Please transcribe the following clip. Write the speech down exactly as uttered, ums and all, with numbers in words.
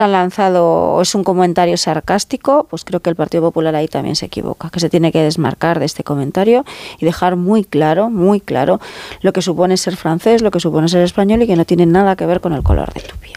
han lanzado es un comentario sarcástico, pues creo que el Partido Popular ahí también se equivoca, que se tiene que desmarcar de este comentario y dejar muy claro, muy claro lo que supone ser francés, lo que supone ser español y que no tiene nada que ver con el color de tu piel.